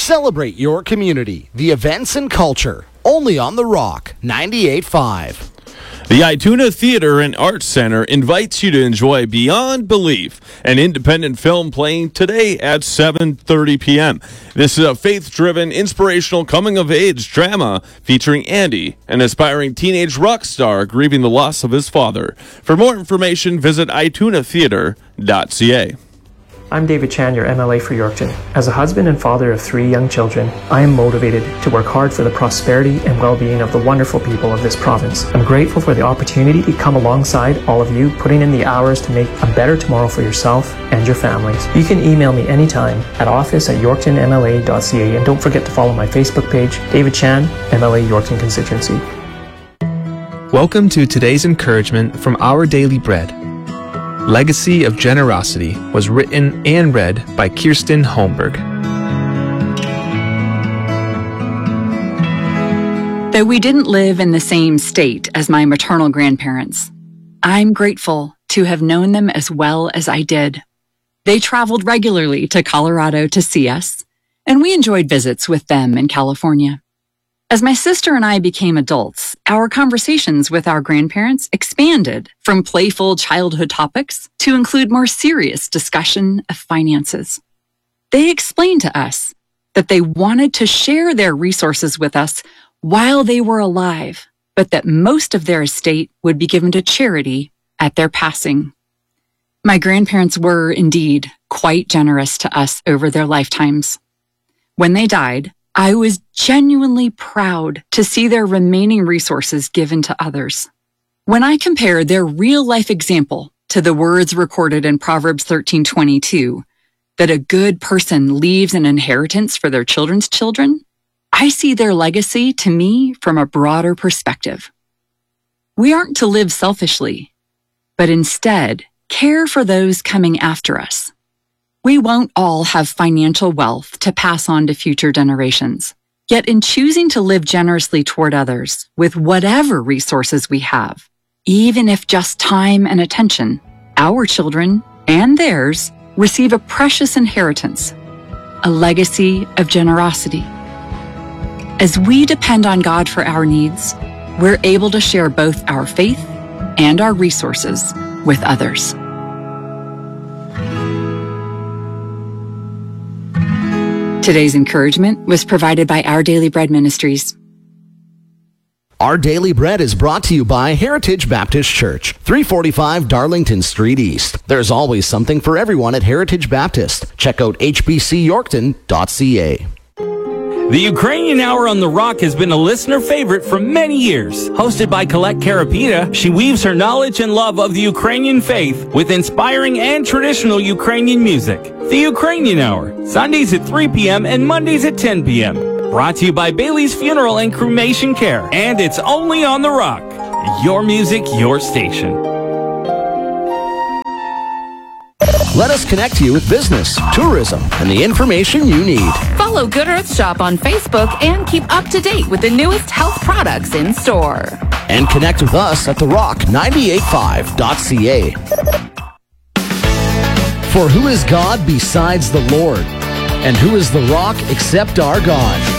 Celebrate your community, the events and culture, only on The Rock 98.5. The Ituna Theater and Arts Center invites you to enjoy Beyond Belief, an independent film playing today at 7:30 p.m. This is a faith-driven, inspirational coming-of-age drama featuring Andy, an aspiring teenage rock star grieving the loss of his father. For more information, visit itunatheater.ca. I'm David Chan, your MLA for Yorkton. As a husband and father of 3 young children, I am motivated to work hard for the prosperity and well-being of the wonderful people of this province. I'm grateful for the opportunity to come alongside all of you, putting in the hours to make a better tomorrow for yourself and your families. You can email me anytime at office@yorktonmla.ca, and don't forget to follow my Facebook page, David Chan, MLA Yorkton Constituency. Welcome to today's encouragement from Our Daily Bread. Legacy of Generosity was written and read by Kirsten Holmberg. Though we didn't live in the same state as my maternal grandparents, I'm grateful to have known them as well as I did. They traveled regularly to Colorado to see us, and we enjoyed visits with them in California. As my sister and I became adults, our conversations with our grandparents expanded from playful childhood topics to include more serious discussion of finances. They explained to us that they wanted to share their resources with us while they were alive, but that most of their estate would be given to charity at their passing. My grandparents were indeed quite generous to us over their lifetimes. When they died, I was genuinely proud to see their remaining resources given to others. When I compare their real-life example to the words recorded in Proverbs 13:22, that a good person leaves an inheritance for their children's children, I see their legacy to me from a broader perspective. We aren't to live selfishly, but instead care for those coming after us. We won't all have financial wealth to pass on to future generations. Yet in choosing to live generously toward others with whatever resources we have, even if just time and attention, our children and theirs receive a precious inheritance, a legacy of generosity. As we depend on God for our needs, we're able to share both our faith and our resources with others. Today's encouragement was provided by Our Daily Bread Ministries. Our Daily Bread is brought to you by Heritage Baptist Church, 345 Darlington Street East. There's always something for everyone at Heritage Baptist. Check out hbcyorkton.ca. The Ukrainian Hour on The Rock has been a listener favorite for many years. Hosted by Colette Karapita, she weaves her knowledge and love of the Ukrainian faith with inspiring and traditional Ukrainian music. The Ukrainian Hour, Sundays at 3 p.m. and Mondays at 10 p.m. Brought to you by Bailey's Funeral and Cremation Care. And it's only on The Rock. Your music, your station. Let us connect you with business, tourism, and the information you need. Follow Good Earth Shop on Facebook and keep up to date with the newest health products in store. And connect with us at therock985.ca. For who is God besides the Lord? And who is the rock except our God?